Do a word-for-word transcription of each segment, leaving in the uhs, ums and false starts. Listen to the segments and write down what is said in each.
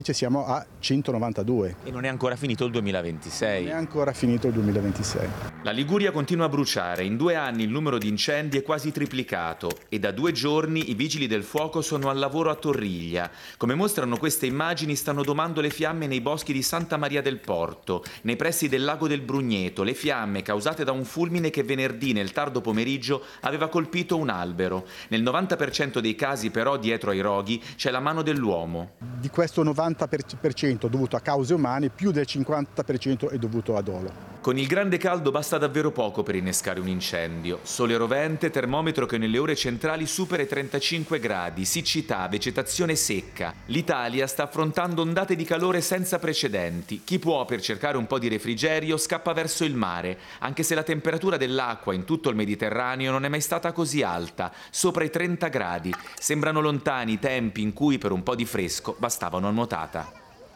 Cioè siamo a centonovantadue. E non è ancora finito il duemilaventisei. Non è ancora finito il duemilaventisei. La Liguria continua a bruciare. In due anni il numero di incendi è quasi triplicato e da due giorni i vigili del fuoco sono al lavoro a Torriglia. Come mostrano queste immagini, stanno domando le fiamme nei boschi di Santa Maria del Porto, nei pressi del lago del Brugneto, le fiamme causate da un fulmine che venerdì nel tardo pomeriggio aveva colpito un albero. Nel novanta per cento dei casi però dietro ai roghi c'è la mano dell'uomo. Di questo novanta per cento dovuto a cause umane, più del cinquanta per cento è dovuto a dolo. Con il grande caldo basta davvero poco per innescare un incendio. Sole rovente, termometro che nelle ore centrali supera i trentacinque gradi, siccità, vegetazione secca. L'Italia sta affrontando ondate di calore senza precedenti. Chi può, per cercare un po' di refrigerio, scappa verso il mare, anche se la temperatura dell'acqua in tutto il Mediterraneo non è mai stata così alta, sopra i trenta gradi. Sembrano lontani i tempi in cui per un po' di fresco bastava una nuotata.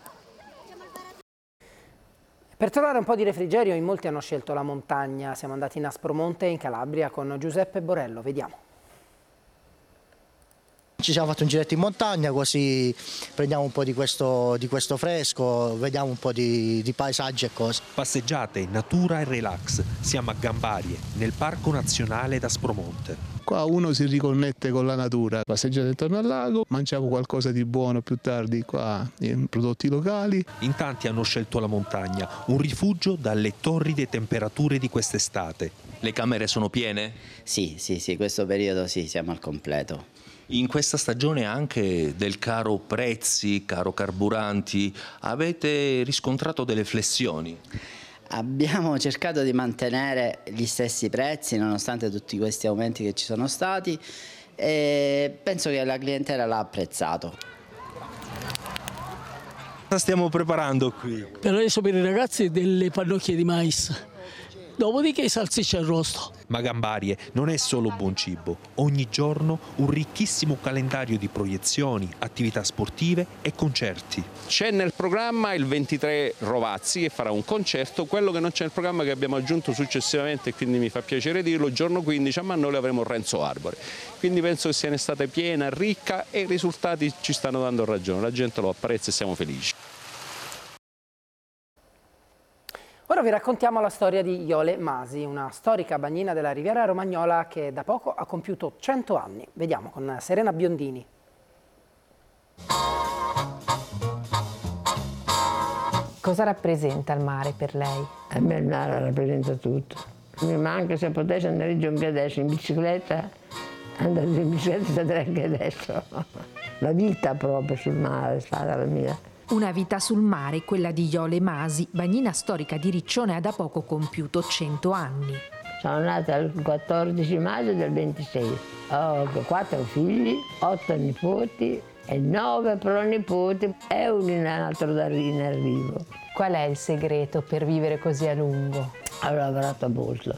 Per trovare un po' di refrigerio in molti hanno scelto la montagna. Siamo andati in Aspromonte in Calabria con Giuseppe Borello, vediamo. Ci siamo fatti un giretto in montagna, così prendiamo un po' di questo, di questo fresco, vediamo un po' di, di paesaggi e cose. Passeggiate, natura e relax. Siamo a Gambarie, nel Parco Nazionale d'Aspromonte. Qua uno si riconnette con la natura, passeggiate intorno al lago, mangiamo qualcosa di buono più tardi qua, in prodotti locali. In tanti hanno scelto la montagna, un rifugio dalle torride temperature di quest'estate. Le camere sono piene? Sì, sì, sì, questo periodo sì, siamo al completo. In questa stagione anche del caro prezzi, caro carburanti, avete riscontrato delle flessioni? Abbiamo cercato di mantenere gli stessi prezzi nonostante tutti questi aumenti che ci sono stati e penso che la clientela l'ha apprezzato. Cosa stiamo preparando qui? Per adesso per i ragazzi delle pannocchie di mais, dopodiché salsiccia arrosto. Ma Gambarie non è solo buon cibo, ogni giorno un ricchissimo calendario di proiezioni, attività sportive e concerti. C'è nel programma il ventitré Rovazzi che farà un concerto, quello che non c'è nel programma che abbiamo aggiunto successivamente e quindi mi fa piacere dirlo, il giorno quindici a Mannoli avremo Renzo Arbore. Quindi penso che sia un'estate piena, ricca e i risultati ci stanno dando ragione, la gente lo apprezza e siamo felici. Ora vi raccontiamo la storia di Iole Masi, una storica bagnina della Riviera Romagnola che da poco ha compiuto cento anni. Vediamo con Serena Biondini. Cosa rappresenta il mare per lei? A me il mare rappresenta tutto. Mi manca, se potessi andare giù anche adesso in bicicletta, andare in bicicletta andrei anche adesso. La vita proprio sul mare è stata la mia. Una vita sul mare, quella di Iole Masi, bagnina storica di Riccione, ha da poco compiuto cento anni. Sono nata il quattordici maggio del ventisei. Ho quattro figli, otto nipoti e nove pronipoti e un altro da in arrivo. Qual è il segreto per vivere così a lungo? Ho lavorato molto.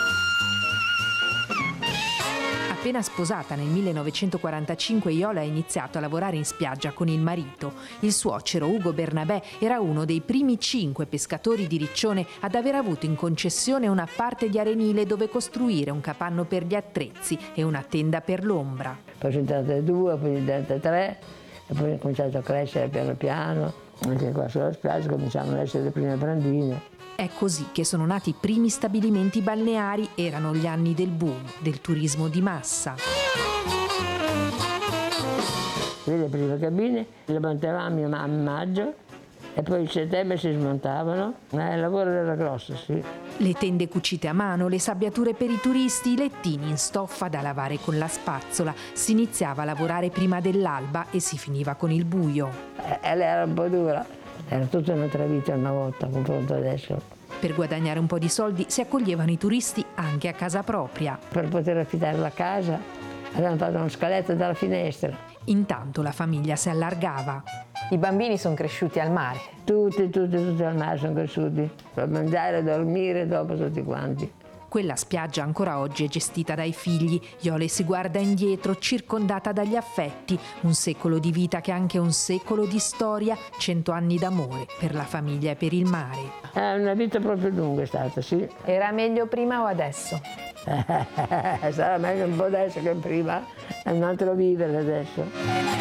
Appena sposata nel millenovecentoquarantacinque, Iole ha iniziato a lavorare in spiaggia con il marito. Il suocero Ugo Bernabé era uno dei primi cinque pescatori di Riccione ad aver avuto in concessione una parte di arenile dove costruire un capanno per gli attrezzi e una tenda per l'ombra. Poi sono diventate due, poi sono diventate tre e poi ho cominciato a crescere piano piano. Anche qua sulla spiaggia cominciamo ad essere le prime brandine. È così che sono nati i primi stabilimenti balneari, erano gli anni del boom, del turismo di massa. Le prime cabine le montavamo a maggio e poi in settembre si smontavano. Eh, il lavoro era grosso, sì. Le tende cucite a mano, le sabbiature per i turisti, i lettini in stoffa da lavare con la spazzola. Si iniziava a lavorare prima dell'alba e si finiva con il buio. E lei era un po' dura. Era tutta un'altra vita una volta, confronto adesso. Per guadagnare un po' di soldi si accoglievano i turisti anche a casa propria. Per poter affittare la casa avevano fatto uno scaletto dalla finestra. Intanto la famiglia si allargava. I bambini sono cresciuti al mare? Tutti, tutti, tutti al mare sono cresciuti. Per mangiare, dormire, dopo tutti quanti. Quella spiaggia ancora oggi è gestita dai figli. Iole si guarda indietro, circondata dagli affetti. Un secolo di vita che è anche un secolo di storia, cento anni d'amore per la famiglia e per il mare. È una vita proprio lunga è stata, sì. Era meglio prima o adesso? Sarà meglio un po' adesso che prima. È un altro vivere adesso.